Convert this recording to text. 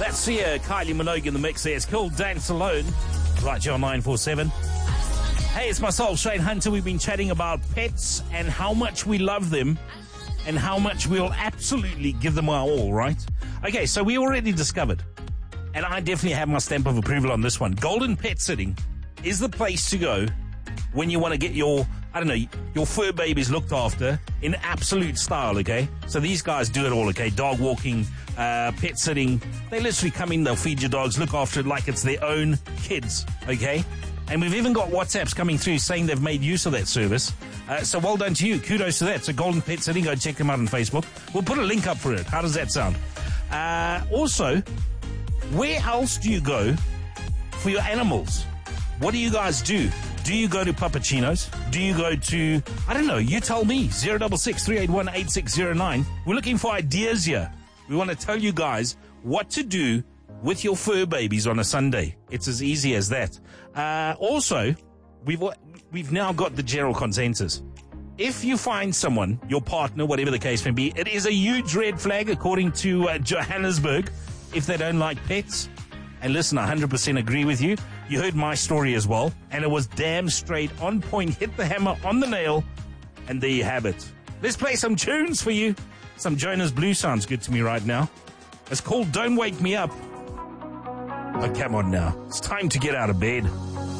That's Kylie Minogue in the mix there. It's called Dance Alone. Right here on 947. Hey, it's myself, Shane Hunter. We've been chatting about pets and how much we love them and how much we'll absolutely give them our all, right? Okay, so we already discovered, and I definitely have my stamp of approval on this one. Golden Pet Sitting is the place to go when you want to get your fur babies looked after in absolute style, okay? So these guys do it all, okay? Dog walking, pet sitting. They literally come in, they'll feed your dogs, look after it like it's their own kids, okay? And we've even got WhatsApps coming through saying they've made use of that service. So well done to you. Kudos to that. So Golden Pet Sitting, go check them out on Facebook. We'll put a link up for it. How does that sound? Also, where else do you go for your animals? What do you guys do? Do you go to Pappuccino's? Do you go to, I don't know, you tell me, 066-381-8609. We're looking for ideas here. We want to tell you guys what to do with your fur babies on a Sunday. It's as easy as that. Also, we've now got the general consensus. If you find someone, your partner, whatever the case may be, it is a huge red flag according to Johannesburg if they don't like pets. And listen, I 100% agree with you. You heard my story as well, and it was damn straight, on point, hit the hammer on the nail, and there you have it. Let's play some tunes for you. Some Jonas Blue sounds good to me right now. It's called Don't Wake Me Up. Oh, come on now. It's time to get out of bed.